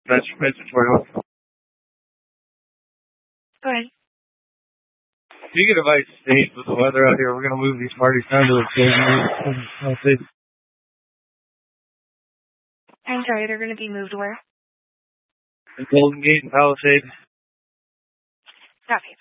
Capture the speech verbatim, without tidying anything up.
That's mentioned for you. Go ahead. Speaking of ice state with the weather out here, we're going to move these parties down to a Palisades. I'm sorry, they're going to be moved where? The Golden Gate and Palisades. Copy.